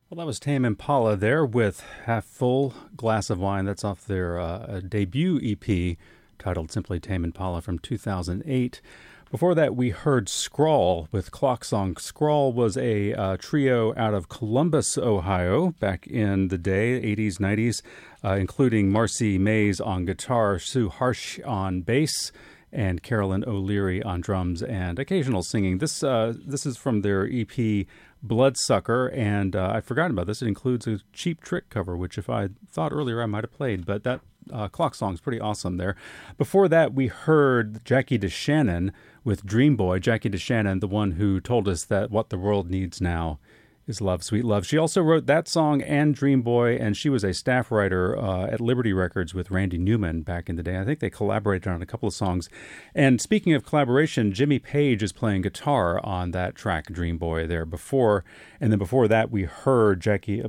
Well, that was Tame Impala there with Half Full Glass of Wine. That's off their debut EP titled simply Tame Impala from 2008. Before that, we heard Scrawl with Clock Song. Scrawl was a trio out of Columbus, Ohio, back in the day, 80s, 90s, including Marcy Mays on guitar, Sue Harsh on bass, and Carolyn O'Leary on drums and occasional singing. This is from their EP Bloodsucker, and I'd forgotten about this. It includes a Cheap Trick cover, which if I thought earlier I might have played, but that Clock Song's pretty awesome there. Before that, we heard Jackie DeShannon with Dream Boy. Jackie DeShannon, the one who told us that what the world needs now is love, sweet love. She also wrote that song and Dream Boy, and she was a staff writer at Liberty Records with Randy Newman back in the day. I think they collaborated on a couple of songs. And speaking of collaboration, Jimmy Page is playing guitar on that track, Dream Boy, there before. And then before that, we heard Jackie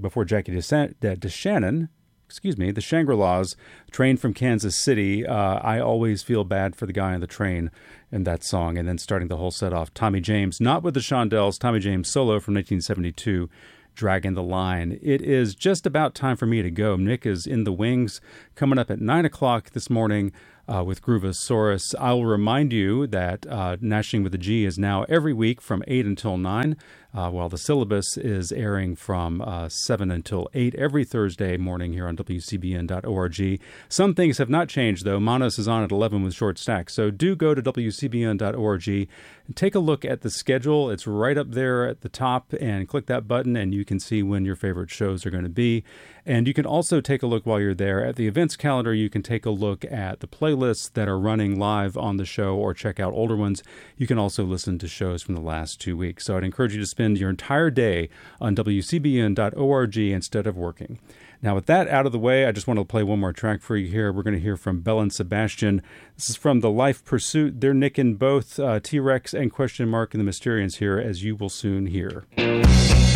DeShannon, the Shangri-Las, Train from Kansas City. I Always Feel Bad for the Guy on the Train in that song. And then starting the whole set off, Tommy James, not with the Shondells, Tommy James solo from 1972, Dragging the Line. It is just about time for me to go. Nick is in the wings, coming up at 9 o'clock this morning with Groovosaurus. I'll remind you that Gnashing with a G is now every week from 8 until 9, while the syllabus is airing from 7 until 8 every Thursday morning here on WCBN.org. Some things have not changed, though. Manos is on at 11 with Short Stack. So do go to WCBN.org and take a look at the schedule. It's right up there at the top, and click that button, and you can see when your favorite shows are going to be. And you can also take a look while you're there at the events calendar. You can take a look at the playlists that are running live on the show or check out older ones. You can also listen to shows from the last 2 weeks. So I'd encourage you to spend your entire day on WCBN.org instead of working. Now, with that out of the way, I just want to play one more track for you here. We're going to hear from Belle and Sebastian. This is from The Life Pursuit. They're nicking both T-Rex and Question Mark and the Mysterians here, as you will soon hear.